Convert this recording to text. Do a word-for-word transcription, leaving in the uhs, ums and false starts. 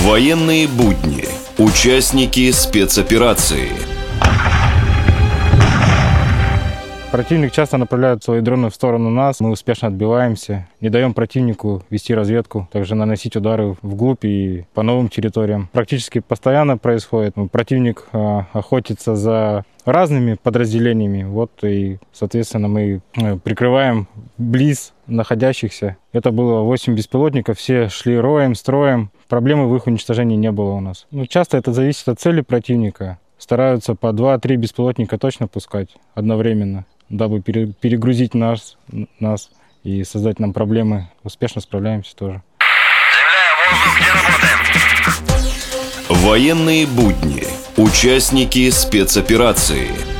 Военные будни. Участники спецоперации. Противник часто направляет свои дроны в сторону нас, мы успешно отбиваемся, не даем противнику вести разведку, также наносить удары вглубь и по новым территориям. Практически постоянно происходит. Противник а, охотится за разными подразделениями, вот и, соответственно, мы прикрываем близ находящихся. Это было восемь беспилотников, все шли роем, строем. Проблемы в их уничтожении не было у нас. Но часто это зависит от цели противника. Стараются по два-три беспилотника точно пускать одновременно, дабы перегрузить нас, нас и создать нам проблемы. Успешно справляемся тоже. Земля, воздух, где работаем? Военные будни. Участники спецоперации.